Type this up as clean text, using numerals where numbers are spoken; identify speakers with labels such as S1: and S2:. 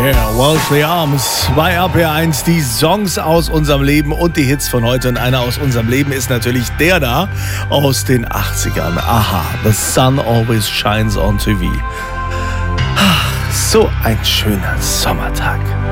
S1: Yeah, Wellesley Arms bei RPR1, die Songs aus unserem Leben und die Hits von heute. Und einer aus unserem Leben ist natürlich der da aus den 80ern. Aha, The Sun Always Shines on TV. So ein schöner Sommertag.